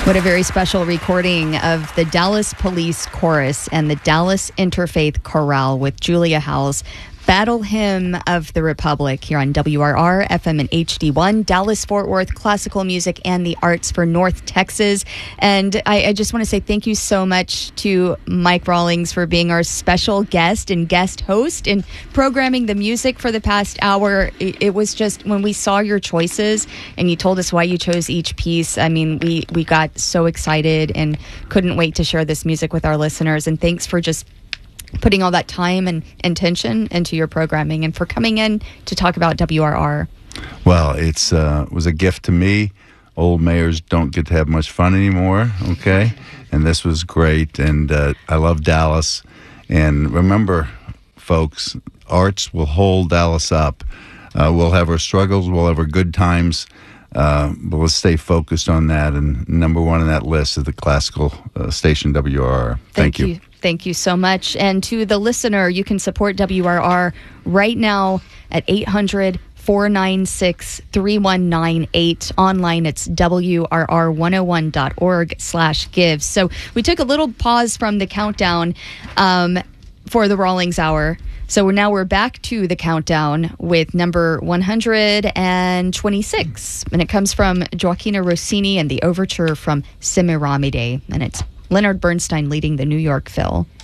What a very special recording of the Dallas Police Chorus and the Dallas Interfaith Chorale with Julia Howells. Battle Hymn of the Republic here on WRR, FM and HD1, Dallas-Fort Worth, classical music and the arts for North Texas. And I just want to say thank you so much to Mike Rawlings for being our special guest and guest host and programming the music for the past hour. It was just, when we saw your choices and you told us why you chose each piece, I mean, we got so excited and couldn't wait to share this music with our listeners. And thanks for just putting all that time and intention into your programming and for coming in to talk about WRR. Well, it was a gift to me. Old mayors don't get to have much fun anymore, okay? And this was great, and I love Dallas. And remember, folks, arts will hold Dallas up. We'll have our struggles, we'll have our good times, but let's stay focused on that. And number one on that list is the classical station WRR. Thank you. Thank you so much. And to the listener, you can support WRR right now at 800-496-3198. Online, it's WRR101.org/give. So we took a little pause from the countdown for the Rawlings Hour. So we're back to the countdown with number 126. And it comes from Gioacchino Rossini and the overture from Semiramide. And it's Leonard Bernstein leading the New York Phil.